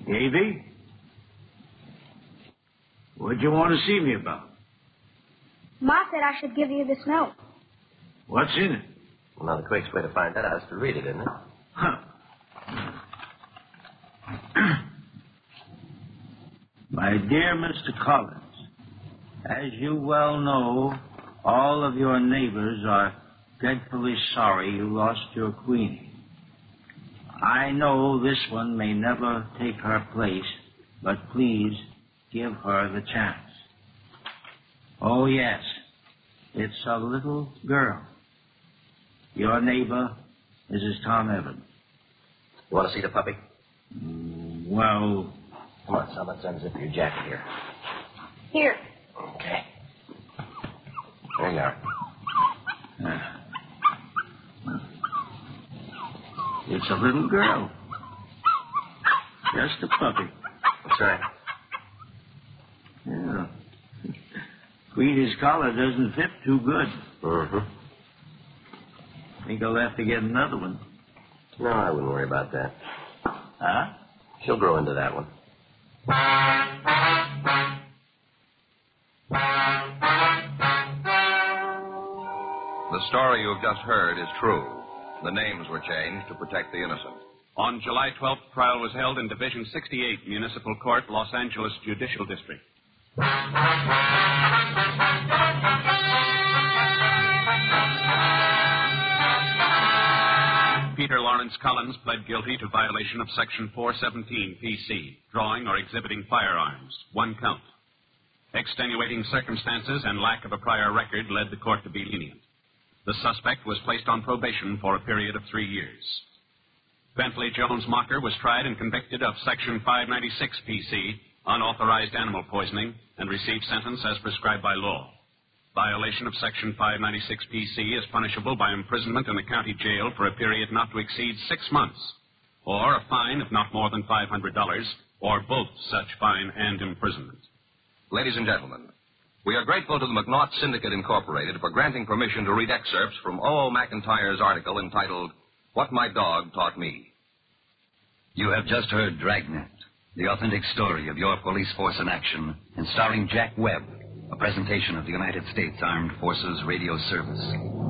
Davy? What'd you want to see me about? Ma said I should give you this note. What's in it? Well, now, the quickest way to find that out is to read it, isn't it? Huh. My dear Mr. Collins, as you well know, all of your neighbors are dreadfully sorry you lost your queenie. I know this one may never take her place, but please give her the chance. Oh, yes, it's a little girl. Your neighbor, Mrs. Tom Evans. You want to see the puppy? Well... Come on, son, let's unzip your jacket here. Here. Okay. There you are. It's a little girl. Just a puppy. That's right. Yeah. Queenie's collar doesn't fit too good. Mm-hmm. Think I'll have to get another one. No, I wouldn't worry about that. Huh? She'll grow into that one. The story you've just heard is true. The names were changed to protect the innocent. On July 12th, trial was held in Division 68, Municipal Court, Los Angeles Judicial District. Peter Lawrence Collins pled guilty to violation of Section 417 PC, drawing or exhibiting firearms, 1 count. Extenuating circumstances and lack of a prior record led the court to be lenient. The suspect was placed on probation for a period of 3 years. Bentley Jones Mocker was tried and convicted of Section 596 PC, unauthorized animal poisoning, and received sentence as prescribed by law. Violation of Section 596 PC is punishable by imprisonment in the county jail for a period not to exceed 6 months, or a fine of not more than $500, or both such fine and imprisonment. Ladies and gentlemen, we are grateful to the McNaught Syndicate Incorporated for granting permission to read excerpts from O.O. McIntyre's article entitled, What My Dog Taught Me. You have just heard Dragnet, the authentic story of your police force in action, and starring Jack Webb, a presentation of the United States Armed Forces Radio Service.